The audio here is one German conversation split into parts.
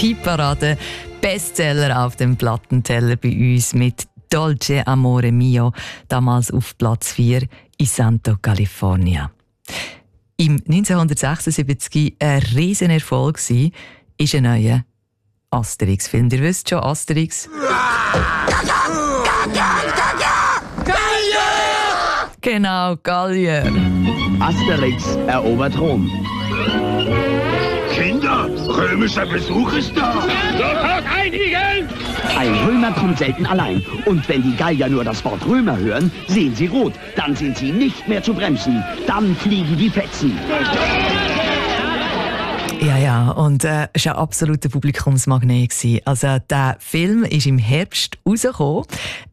Die Parade Bestseller auf dem Plattenteller bei uns mit Dolce Amore Mio, damals auf Platz 4 in Santo California. Im 1976 ein Riesenerfolg war, ist ein neuer Asterix-Film. Ihr wisst schon, Asterix. Genau, Gallier. Asterix erobert Rom. Kinder, römischer Besuch ist da. Sofort einigen! Ein Römer kommt selten allein. Und wenn die Gallier nur das Wort Römer hören, sehen sie rot. Dann sind sie nicht mehr zu bremsen. Dann fliegen die Fetzen. Ja, und es war ein absoluter Publikumsmagnet. Also der Film ist im Herbst rausgekommen.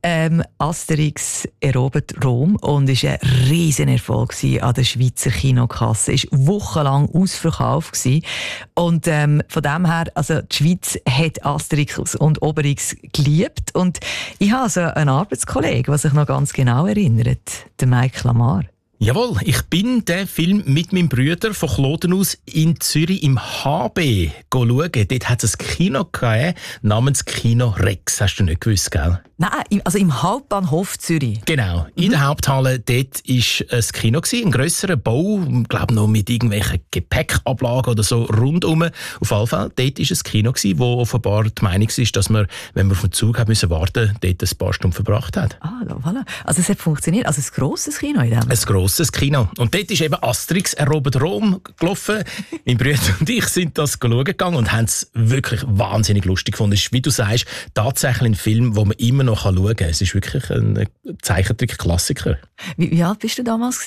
Asterix erobert Rom und war ein Riesenerfolg an der Schweizer Kinokasse. Es war wochenlang ausverkauft. Und von dem her, also die Schweiz hat Asterix und Obelix geliebt. Und ich habe so einen Arbeitskollegen, der sich noch ganz genau erinnert, der Mike Lamar. Jawohl, ich bin den Film mit meinem Bruder von Kloten aus in Zürich im HB schauen. Dort hat es ein Kino gegeben, namens Kino Rex. Hast du nicht gewusst, gell? Nein, also im Hauptbahnhof Zürich. Genau, in der Haupthalle, dort war ein Kino, ein grösserer Bau, ich glaube noch mit irgendwelchen Gepäckablagen oder so rundum. Auf jeden Fall, dort war ein Kino, wo offenbar die Meinung ist, dass man, wenn man auf den Zug warten musste, dort ein paar Stunden verbracht hat. Ah, voilà. Also es hat funktioniert, also ein grosses Kino in dem? Ein grosses Kino. Und dort ist eben Asterix erobert Rom gelaufen. Mein Bruder und ich sind das schauen gegangen und haben es wirklich wahnsinnig lustig gefunden. Es ist, wie du sagst, tatsächlich ein Film, den man immer noch schauen kann. Es ist wirklich ein Zeichentrick-Klassiker. Wie alt bist du damals?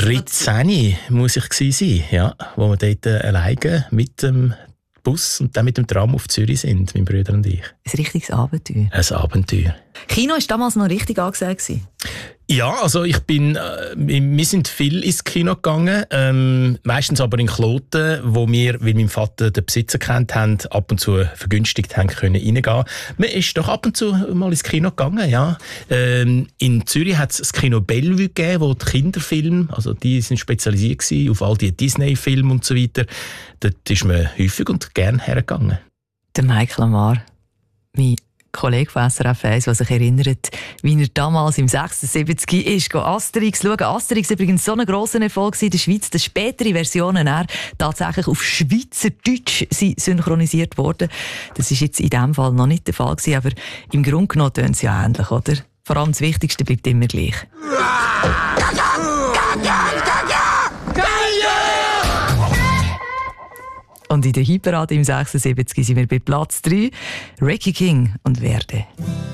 13 muss ich gewesen sein, ja, wo wir dort alleine mit dem Bus und dann mit dem Tram auf Zürich sind, mein Bruder und ich. Ein richtiges Abenteuer. Ein Abenteuer. Kino war damals noch richtig angesagt. Ja, also wir sind viel ins Kino gegangen, meistens aber in Kloten, wo wir, weil mein Vater den Besitzer kennt haben, ab und zu vergünstigt haben können reingehen. Man ist doch ab und zu mal ins Kino gegangen, ja. In Zürich hat es das Kino Bellevue gegeben, wo die Kinderfilme, also die sind spezialisiert gewesen, auf all die Disney-Filme und so weiter. Dort ist man häufig und gern hergegangen. Der Mike Lamar, mein Kollege von SRF 1, der sich erinnert, wie er damals im 76 ist, Asterix schauen. Asterix war übrigens so ein grosser Erfolg in der Schweiz, dass spätere Versionen tatsächlich auf Schweizerdeutsch synchronisiert wurden. Das ist jetzt in diesem Fall noch nicht der Fall gewesen, aber im Grunde genommen tönt es ja ähnlich, oder? Vor allem das Wichtigste bleibt immer gleich. Und in der Hitparade im 76 sind wir bei Platz 3. Ricky King und Verde.